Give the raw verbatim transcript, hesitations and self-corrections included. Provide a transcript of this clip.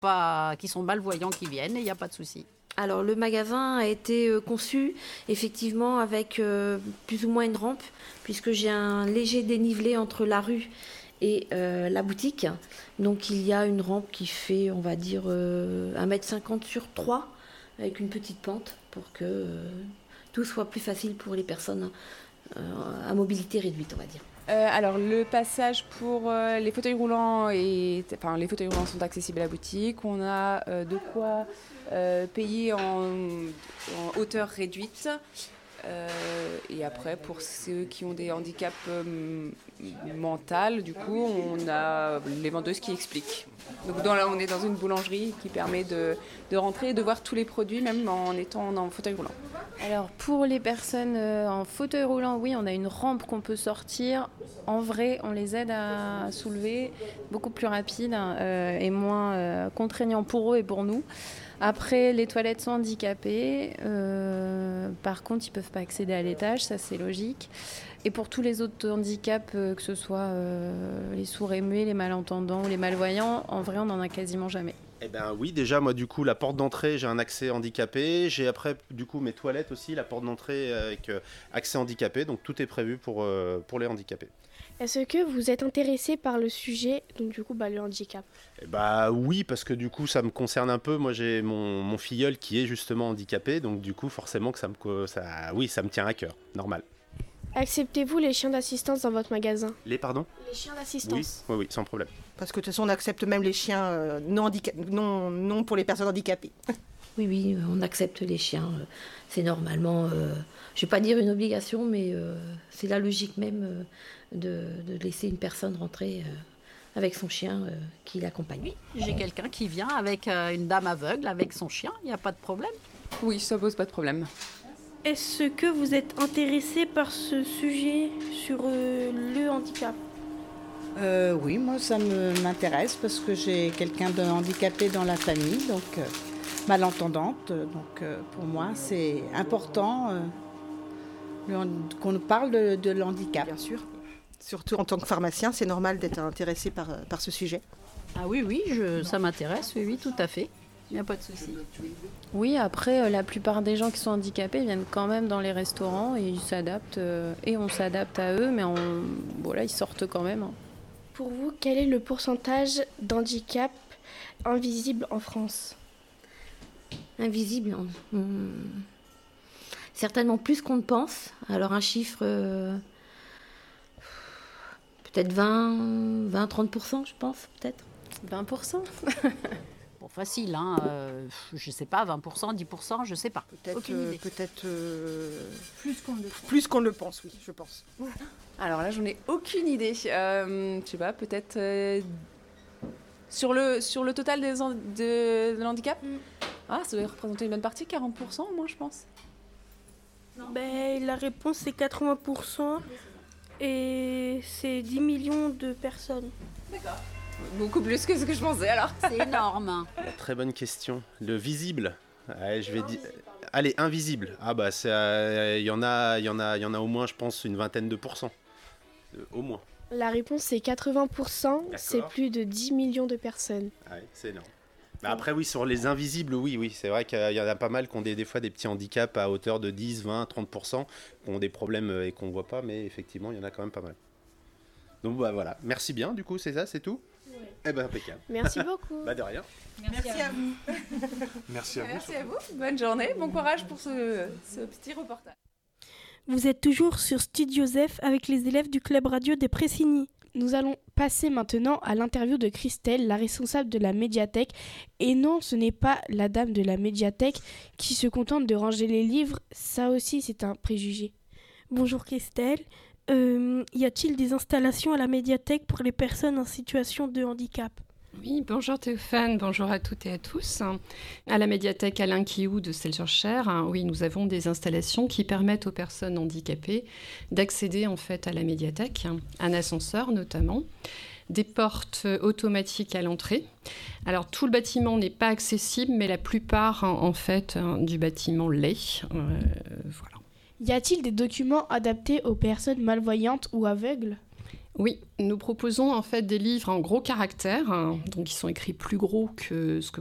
pas, qui sont malvoyants qui viennent et il n'y a pas de souci. Alors le magasin a été euh, conçu effectivement avec euh, plus ou moins une rampe, puisque j'ai un léger dénivelé entre la rue et euh, la boutique. Donc il y a une rampe qui fait, on va dire, euh, un mètre cinquante sur trois, avec une petite pente pour que euh, tout soit plus facile pour les personnes euh, à mobilité réduite, on va dire. Euh, alors le passage pour euh, les fauteuils roulants, est, enfin les fauteuils roulants sont accessibles à la boutique. On a euh, de quoi euh, payer en, en hauteur réduite. Euh, et après, pour ceux qui ont des handicaps euh, mentaux, du coup, on a les vendeuses qui expliquent. Donc dans, là, on est dans une boulangerie qui permet de, de rentrer et de voir tous les produits, même en étant en fauteuil roulant. Alors pour les personnes euh, en fauteuil roulant, oui, on a une rampe qu'on peut sortir. En vrai, on les aide à soulever, beaucoup plus rapide euh, et moins euh, contraignant pour eux et pour nous. Après, les toilettes sont handicapées. Euh, par contre, ils ne peuvent pas accéder à l'étage, ça c'est logique. Et pour tous les autres handicaps, euh, que ce soit euh, les sourds et muets, les malentendants ou les malvoyants, en vrai, on n'en a quasiment jamais. Eh ben oui, déjà moi du coup la porte d'entrée, j'ai un accès handicapé, j'ai après du coup mes toilettes aussi, la porte d'entrée avec euh, accès handicapé, donc tout est prévu pour, euh, pour les handicapés. Est-ce que vous êtes intéressé par le sujet, donc du coup bah, le handicap ? Eh bah oui, parce que du coup ça me concerne un peu, moi j'ai mon, mon filleul qui est justement handicapé, donc du coup forcément que ça me, ça, oui, ça me tient à cœur, normal. Acceptez-vous les chiens d'assistance dans votre magasin ? Les pardon ? Les chiens d'assistance. Oui, oui, oui, sans problème. Parce que de toute façon, on accepte même les chiens euh, non, handica- non, non pour les personnes handicapées. Oui, oui, on accepte les chiens. C'est normalement, euh, je ne vais pas dire une obligation, mais euh, c'est la logique même euh, de, de laisser une personne rentrer euh, avec son chien euh, qui l'accompagne. Oui, j'ai quelqu'un qui vient avec euh, une dame aveugle, avec son chien, il n'y a pas de problème. Oui, ça pose pas de problème. Est-ce que vous êtes intéressé par ce sujet sur euh, le handicap ? Euh, oui, moi ça me, m'intéresse parce que j'ai quelqu'un de handicapé dans la famille, donc euh, malentendante. Donc euh, pour moi c'est important euh, le, qu'on parle de, de l'handicap. Bien sûr. Surtout en tant que pharmacien, c'est normal d'être intéressé par, par ce sujet. Ah oui, oui, je, ça m'intéresse, oui, oui, tout à fait. Il n'y a pas de souci. Oui, après, euh, la plupart des gens qui sont handicapés viennent quand même dans les restaurants et ils s'adaptent. Euh, et on s'adapte à eux, mais on, voilà, ils sortent quand même. Hein. Pour vous, quel est le pourcentage d'handicap invisible en France ? Invisible, hum, certainement plus qu'on ne pense. Alors un chiffre, euh, peut-être vingt à trente pour cent, je pense, peut-être. vingt pour cent Bon, facile, hein, euh, je ne sais pas, vingt pour cent, dix pour cent, je ne sais pas. Peut-être, Aucune euh, idée. peut-être euh, Plus qu'on ne le pense. plus qu'on ne le pense, oui, je pense. Alors là, j'en ai aucune idée. Euh, je sais pas, peut-être euh, sur, le, sur le total des en- de, de l'handicap mm. Ah, ça doit représenter une bonne partie, quarante pour cent au moins, je pense. Ben, la réponse c'est quatre-vingts pour cent et c'est dix millions de personnes. D'accord. Beaucoup plus que ce que je pensais alors. C'est énorme. Très bonne question. Le visible, ouais, je vais dire... Allez, invisible. Ah bah il euh, y en a, il y en a, il y en a au moins, je pense, une vingtaine de pourcents. Euh, au moins. La réponse c'est quatre-vingts pour cent, D'accord. c'est plus de dix millions de personnes. Ah oui, c'est énorme. Bah après oui, sur les invisibles, oui, oui, c'est vrai qu'il y en a pas mal qui ont des, des fois des petits handicaps à hauteur de dix, vingt, trente pour cent, qui ont des problèmes et qu'on ne voit pas, mais effectivement, il y en a quand même pas mal. Donc bah voilà, merci bien, du coup, c'est ça, c'est tout ? Oui. Eh ben impeccable. Merci beaucoup. Bah de rien. Merci, Merci à vous. Merci à vous. Merci à vous. Bonne journée, bon courage pour ce, ce petit reportage. Vous êtes toujours sur Studio Zef avec les élèves du club radio des Pressigny. Nous allons passer maintenant à l'interview de Christelle, la responsable de la médiathèque. Et non, ce n'est pas la dame de la médiathèque qui se contente de ranger les livres. Ça aussi, c'est un préjugé. Bonjour Christelle. Euh, y a-t-il des installations à la médiathèque pour les personnes en situation de handicap ? Oui, bonjour Théophane, bonjour à toutes et à tous. À la médiathèque Alain Quihou de Celles-sur-Cher, oui, nous avons des installations qui permettent aux personnes handicapées d'accéder en fait à la médiathèque, un ascenseur notamment, des portes automatiques à l'entrée. Alors tout le bâtiment n'est pas accessible, mais la plupart en fait du bâtiment l'est. Euh, voilà. Y a-t-il des documents adaptés aux personnes malvoyantes ou aveugles ? Oui, nous proposons en fait des livres en gros caractères, hein, donc qui sont écrits plus gros que ce que